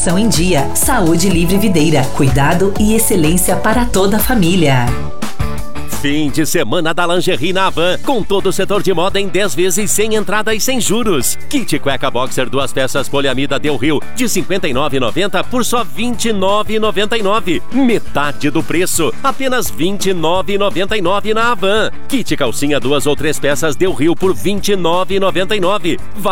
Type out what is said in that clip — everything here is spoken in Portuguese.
Alimentação em dia. Saúde Livre Videira. Cuidado e excelência para toda a família. Fim de semana da Lingerie na Havan, com todo o setor de moda em 10 vezes sem entrada e sem juros. Kit cueca boxer 2 peças poliamida Del Rio de R$ 59,90 por só R$ 29,99. Metade do preço, apenas R$ 29,99 na Havan. Kit calcinha 2 ou 3 peças Del Rio por R$ 29,99.